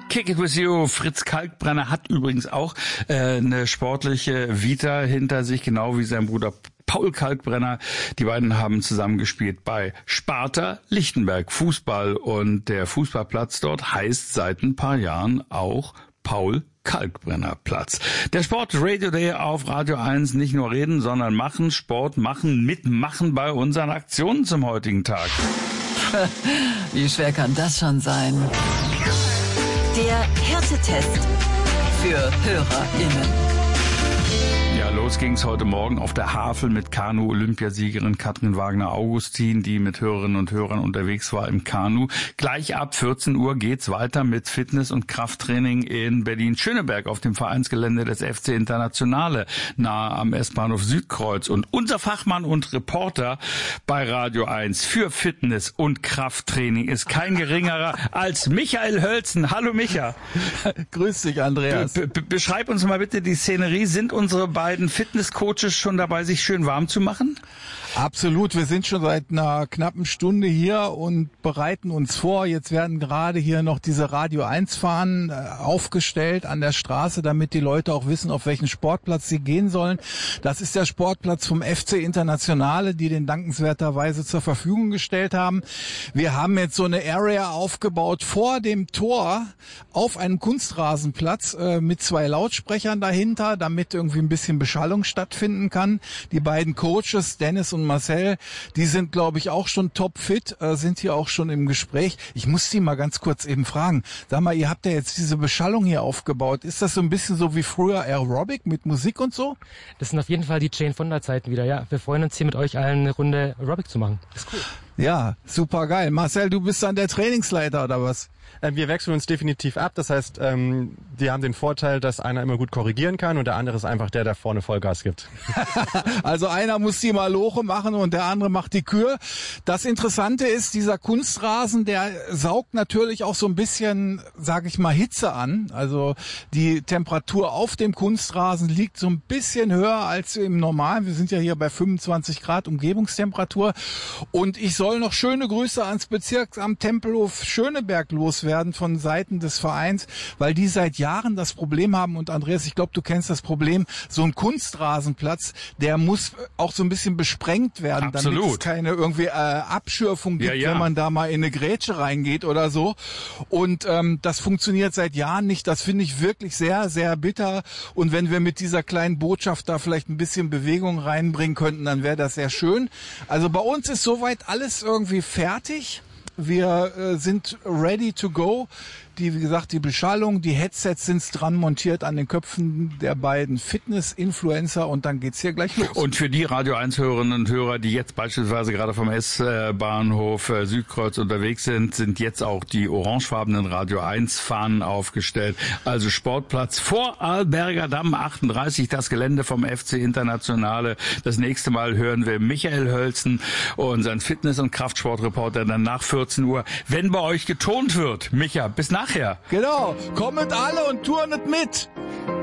Kick It With You. Fritz Kalkbrenner hat übrigens auch eine sportliche Vita hinter sich, genau wie sein Bruder Paul Kalkbrenner. Die beiden haben zusammengespielt bei Sparta Lichtenberg Fußball und der Fußballplatz dort heißt seit ein paar Jahren auch Paul Kalkbrenner Platz. Der Sport Radio Day auf Radio 1, nicht nur reden, sondern machen, Sport machen, mitmachen bei unseren Aktionen zum heutigen Tag. Wie schwer kann das schon sein? Der Härtetest für HörerInnen. Ja, los ging's heute Morgen auf der Havel mit Kanu-Olympiasiegerin Katrin Wagner-Augustin, die mit Hörerinnen und Hörern unterwegs war im Kanu. Gleich ab 14 Uhr geht's weiter mit Fitness- und Krafttraining in Berlin-Schöneberg auf dem Vereinsgelände des FC Internationale nahe am S-Bahnhof Südkreuz. Und unser Fachmann und Reporter bei Radio 1 für Fitness- und Krafttraining ist kein geringerer als Michael Hölzen. Hallo Micha. Grüß dich, Andreas. Beschreib uns mal bitte die Szenerie. Sind unsere beiden Fitnesscoaches schon dabei, sich schön warm zu machen? Absolut. Wir sind schon seit einer knappen Stunde hier und bereiten uns vor. Jetzt werden gerade hier noch diese Radio 1 Fahnen aufgestellt an der Straße, damit die Leute auch wissen, auf welchen Sportplatz sie gehen sollen. Das ist der Sportplatz vom FC Internationale, die den dankenswerterweise zur Verfügung gestellt haben. Wir haben jetzt so eine Area aufgebaut vor dem Tor auf einem Kunstrasenplatz mit 2 Lautsprechern dahinter, damit irgendwie ein bisschen Beschallung stattfinden kann. Die beiden Coaches, Dennis und Marcel, die sind, glaube ich, auch schon topfit, sind hier auch schon im Gespräch. Ich muss die mal ganz kurz eben fragen. Sag mal, ihr habt ja jetzt diese Beschallung hier aufgebaut. Ist das so ein bisschen so wie früher Aerobic mit Musik und so? Das sind auf jeden Fall die Jane Fonda Zeiten wieder, ja. Wir freuen uns hier mit euch allen eine Runde Aerobic zu machen. Das ist cool. Ja, super geil. Marcel, du bist dann der Trainingsleiter oder was? Wir wechseln uns definitiv ab. Das heißt, die haben den Vorteil, dass einer immer gut korrigieren kann und der andere ist einfach der vorne Vollgas gibt. Also einer muss die Maloche machen und der andere macht die Kür. Das Interessante ist, dieser Kunstrasen, der saugt natürlich auch so ein bisschen, sage ich mal, Hitze an. Also die Temperatur auf dem Kunstrasen liegt so ein bisschen höher als im Normalen. Wir sind ja hier bei 25 Grad Umgebungstemperatur. Und ich soll noch schöne Grüße ans Bezirksamt Tempelhof Schöneberg loswerden von Seiten des Vereins, weil die seit Jahren das Problem haben. Und Andreas, ich glaube, du kennst das Problem, so ein Kunstrasenplatz, der muss auch so ein bisschen besprengt werden, Absolut. damit es keine irgendwie Abschürfung gibt, wenn man da mal in eine Grätsche reingeht oder so. Und das funktioniert seit Jahren nicht. Das finde ich wirklich sehr, sehr bitter. Und wenn wir mit dieser kleinen Botschaft da vielleicht ein bisschen Bewegung reinbringen könnten, dann wäre das sehr schön. Also bei uns ist soweit alles irgendwie fertig. Wir sind ready to go. Wie gesagt, die Beschallung, die Headsets sind dran montiert an den Köpfen der beiden Fitness-Influencer und dann geht's hier gleich los. Und für die Radio 1-Hörerinnen und Hörer, die jetzt beispielsweise gerade vom S-Bahnhof Südkreuz unterwegs sind jetzt auch die orangefarbenen Radio 1-Fahnen aufgestellt. Also Sportplatz vor Arlberger Damm 38, das Gelände vom FC Internationale. Das nächste Mal hören wir Michael Hölzen, unseren Fitness- und Kraftsportreporter, dann nach 14 Uhr. Wenn bei euch getont wird, Micha, bis nachher. Genau, kommt alle und turnet mit.